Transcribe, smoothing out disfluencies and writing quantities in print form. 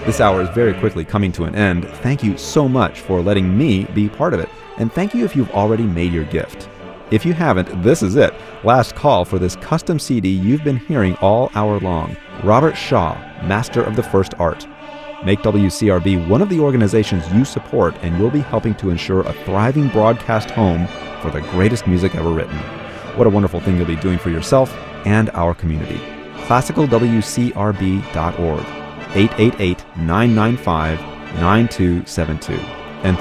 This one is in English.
This hour is very quickly coming to an end. Thank you so much for letting me be part of it. And thank you if you've already made your gift. If you haven't, this is it. Last call for this custom CD you've been hearing all hour long. Robert Shaw, Master of the First Art. Make WCRB one of the organizations you support, and you'll be helping to ensure a thriving broadcast home for the greatest music ever written. What a wonderful thing you'll be doing for yourself and our community. ClassicalWCRB.org, 888-995-9272.